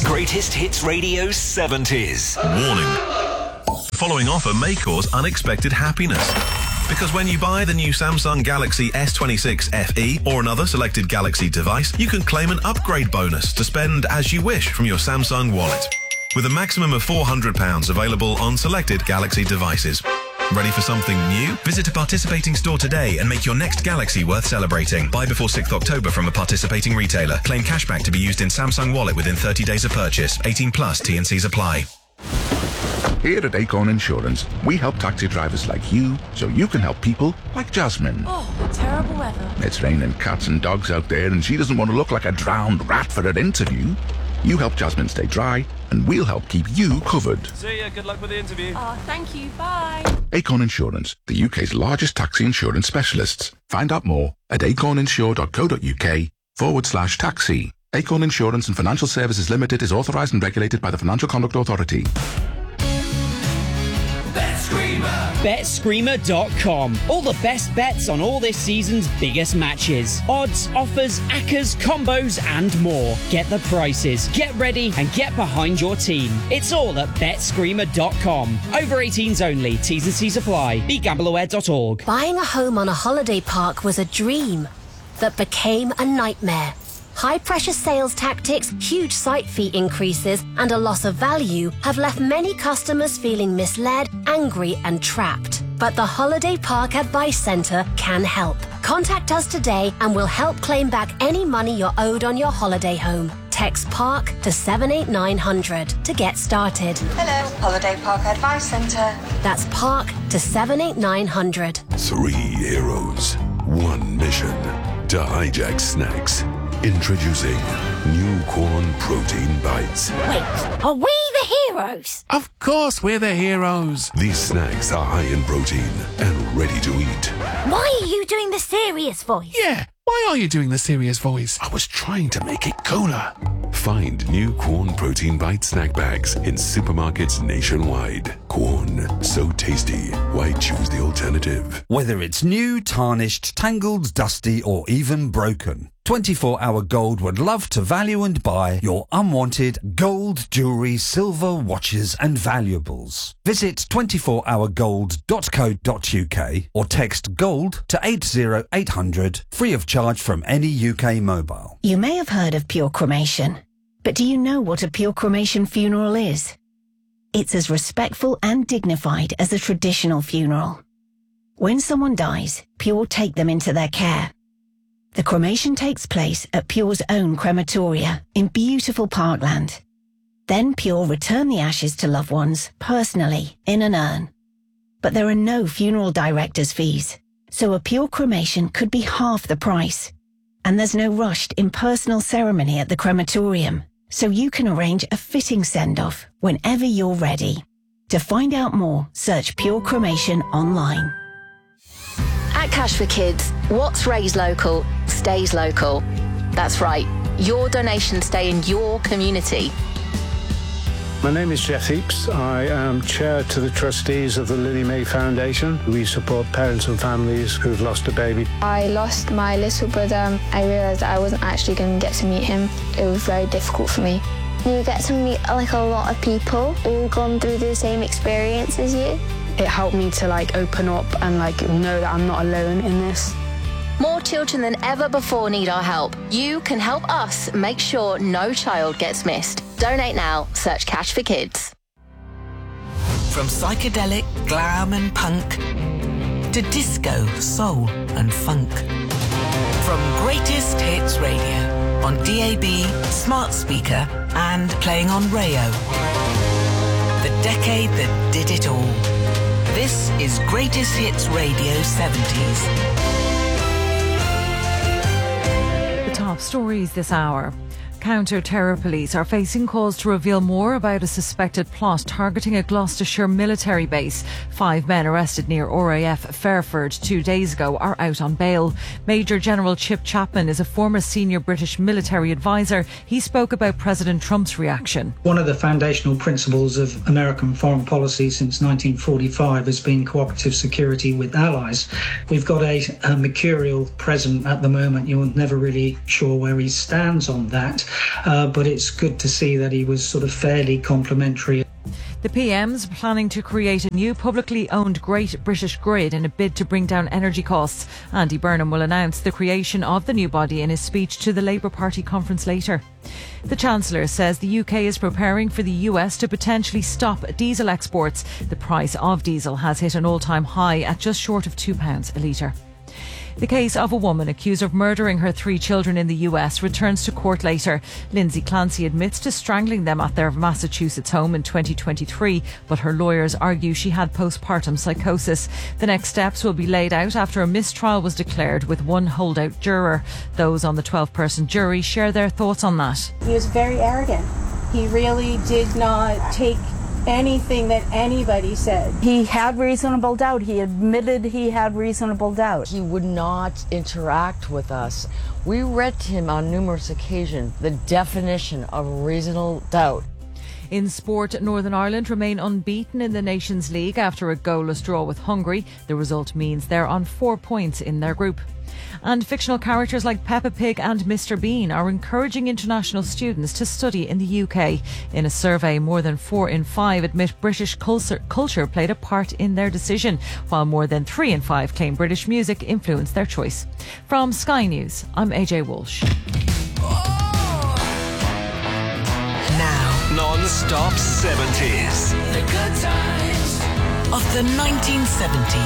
Greatest Hits Radio 70s. Warning. Following offer may cause unexpected happiness. Because when you buy the new Samsung Galaxy S26 FE or another selected Galaxy device, you can claim an upgrade bonus to spend as you wish from your Samsung wallet. With a maximum of £400 available on selected Galaxy devices. Ready for something new? Visit a participating store today and make your next Galaxy worth celebrating. Buy before 6th October from a participating retailer. Claim cashback to be used in Samsung Wallet within 30 days of purchase. 18 plus, T&Cs apply. Here at Acorn Insurance, we help taxi drivers like you so you can help people like Jasmine. Oh, terrible weather. It's raining cats and dogs out there and she doesn't want to look like a drowned rat for her interview. You help Jasmine stay dry and we'll help keep you covered. See ya, good luck with the interview. Oh, thank you, bye. Acorn Insurance, the UK's largest taxi insurance specialists. Find out more at acorninsure.co.uk/taxi. Acorn Insurance and Financial Services Limited is authorised and regulated by the Financial Conduct Authority. BetScreamer.com. All the best bets on all this season's biggest matches. Odds, offers, accas, combos and more. Get the prices, get ready and get behind your team. It's all at BetScreamer.com. Over 18s only. T's and C's apply. BeGambleAware.org. Buying a home on a holiday park was a dream that became a nightmare. High-pressure sales tactics, huge site fee increases, and a loss of value have left many customers feeling misled, angry, and trapped. But the Holiday Park Advice Centre can help. Contact us today and we'll help claim back any money you're owed on your holiday home. Text PARK to 78900 to get started. Hello, Holiday Park Advice Centre. That's PARK to 78900. 3 heroes, 1 mission to hijack snacks. Introducing new corn protein bites. Wait, are we the heroes? Of course we're the heroes. These snacks are high in protein and ready to eat. Why are you doing the serious voice? Yeah, why are you doing the serious voice? I was trying to make it cooler. Find new Corn Protein Bite snack bags in supermarkets nationwide. Corn, so tasty. Why choose the alternative? Whether it's new, tarnished, tangled, dusty or even broken, 24 Hour Gold would love to value and buy your unwanted gold, jewellery, silver, watches and valuables. Visit 24hourgold.co.uk or text GOLD to 80800 free of charge from any UK mobile. You may have heard of pure cremation, but do you know what a pure cremation funeral is? It's as respectful and dignified as a traditional funeral. When someone dies, Pure take them into their care. The cremation takes place at Pure's own crematoria in beautiful Parkland. Then Pure return the ashes to loved ones personally in an urn. But there are no funeral director's fees, so a Pure cremation could be half the price. And there's no rushed impersonal ceremony at the crematorium, so you can arrange a fitting send-off whenever you're ready. To find out more, search Pure Cremation online. At Cash for Kids, what's raised local stays local. That's right, your donations stay in your community. My name is Jeff Heaps. I am chair to the trustees of the Lily May Foundation. We support parents and families who've lost a baby. I lost my little brother. I realised that I wasn't actually going to get to meet him. It was very difficult for me. You get to meet a lot of people all gone through the same experience as you. It helped me to open up and know that I'm not alone in this. More children than ever before need our help. You can help us make sure no child gets missed. Donate now. Search Cash for Kids. From psychedelic, glam and punk to disco, soul and funk. From Greatest Hits Radio on DAB, smart speaker and playing on Rayo. The decade that did it all. This is Greatest Hits Radio 70s. Top stories this hour. Counter-terror police are facing calls to reveal more about a suspected plot targeting a Gloucestershire military base. 5 men arrested near RAF Fairford 2 days ago are out on bail. Major General Chip Chapman is a former senior British military advisor. He spoke about President Trump's reaction. One of the foundational principles of American foreign policy since 1945 has been cooperative security with allies. We've got a mercurial president at the moment. You're never really sure where he stands on that. but it's good to see that he was sort of fairly complimentary. The PM's planning to create a new publicly owned Great British Grid in a bid to bring down energy costs. Andy Burnham will announce the creation of the new body in his speech to the Labour Party conference later. The Chancellor says the UK is preparing for the US to potentially stop diesel exports. The price of diesel has hit an all-time high at just short of £2 a litre. The case of a woman accused of murdering her 3 children in the US returns to court later. Lindsay Clancy admits to strangling them at their Massachusetts home in 2023, but her lawyers argue she had postpartum psychosis. The next steps will be laid out after a mistrial was declared with one holdout juror. Those on the 12-person jury share their thoughts on that. He was very arrogant. He really did not take anything that anybody said. He had reasonable doubt. He admitted he had reasonable doubt. He would not interact with us. We read to him on numerous occasions the definition of reasonable doubt. In sport, Northern Ireland remain unbeaten in the Nations League after a goalless draw with Hungary. The result means they're on 4 points in their group. And fictional characters like Peppa Pig and Mr. Bean are encouraging international students to study in the UK. In a survey, more than 4 in 5 admit British culture played a part in their decision, while more than 3 in 5 claim British music influenced their choice. From Sky News, I'm AJ Walsh. Now, non-stop 70s. The good times of the 1970s.